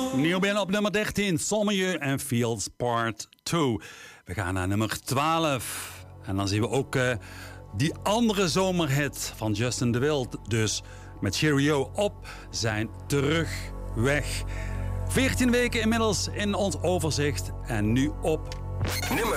Nieuw binnen op nummer 13, Sommieu en Fields Part 2. We gaan naar nummer 12. En dan zien we ook die andere zomerhit van Justin DeWild. Dus met Cheerio op zijn terugweg. 14 weken inmiddels in ons overzicht. En nu op nummer